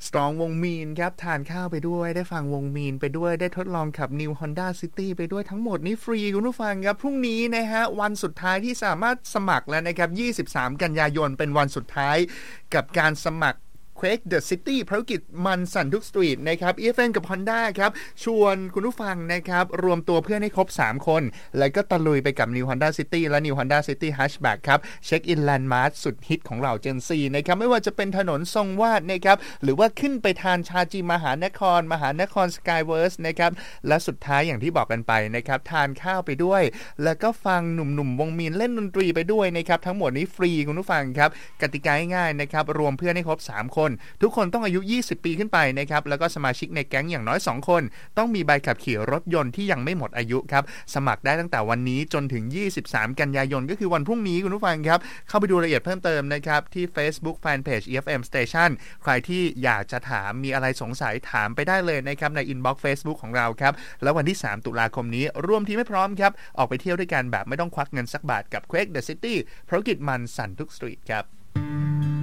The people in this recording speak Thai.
Strong วงมีนครับทานข้าวไปด้วยได้ฟังวงมีนไปด้วยได้ทดลองขับ New Honda City ไปด้วยทั้งหมดนี้ฟรีคุณผู้ฟังครับพรุ่งนี้นะฮะวันสุดท้ายที่สามารถสมัครแล้วนะครับ23กันยายนเป็นวันสุดท้ายกับการสมัครQuake the City ภารกิจมันสั่นทุกสตรีทนะครับ EFN กับ Honda ครับชวนคุณผู้ฟังนะครับรวมตัวเพื่อนให้ครบ3คนแล้วก็ตะลุยไปกับ New Honda City และ New Honda City Hatchback ครับเช็คอินแลนด์มาร์คสุดฮิตของเรา Gen Z นะครับไม่ว่าจะเป็นถนนทรงวาดนะครับหรือว่าขึ้นไปทานชาจีมหานครสกายเวิร์สนะครับและสุดท้ายอย่างที่บอกกันไปนะครับทานข้าวไปด้วยแล้วก็ฟังหนุ่มๆวงมีนเล่นดนตรีไปด้วยนะครับทั้งหมดนี้ฟรีคุณผู้ฟังครับกติกาง่ายๆนะครับรวมเพื่อนให้ครบ3คนทุกคนต้องอายุ20ปีขึ้นไปนะครับแล้วก็สมาชิกในแก๊งอย่างน้อย2คนต้องมีใบขับขี่รถยนต์ที่ยังไม่หมดอายุครับสมัครได้ตั้งแต่วันนี้จนถึง23กันยายนก็คือวันพรุ่งนี้คุณผู้ฟังครับเข้าไปดูรายละเอียดเพิ่มเติมนะครับที่ Facebook Fanpage EFM Station ใครที่อยากจะถามมีอะไรสงสัยถามไปได้เลยนะครับใน Inbox Facebook ของเราครับแล้ววันที่3ตุลาคมนี้ร่วมทีมให้พร้อมครับออกไปเที่ยวด้วยกันแบบไม่ต้องควักเงินสักบาทกับ Quake the City ภารกิจมันสั่นทุกสตรีทครับ